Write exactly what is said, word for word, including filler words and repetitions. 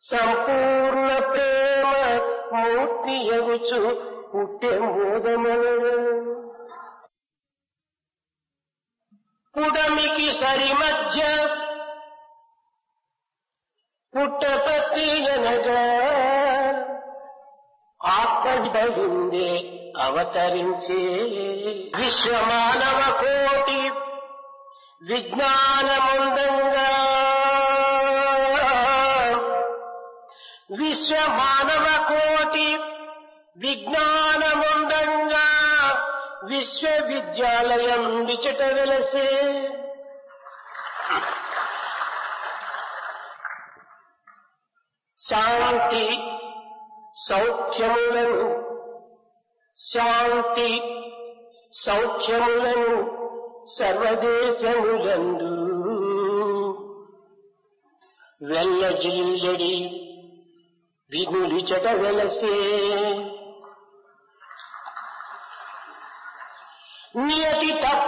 సంపూర్ణ ప్రేమ మూర్తి ఎగుచు పుట్టే మోదములు పుడమికి సరి మధ్య పుట్టపత్తి అనగా ఆత్మవిందే అవతరించే విశ్వమానవ కోటి విజ్ఞానముందంగా విశ్వమానవ కోటి విజ్ఞానముందంగా విశ్వవిద్యాలయం విచట వెలసే శాంతి సౌఖ్యములను శాంతి సౌఖ్యములను సర్వదేశములందు వెల్లజిల్లడి వినులిచట వెలసే నియతి తప్ప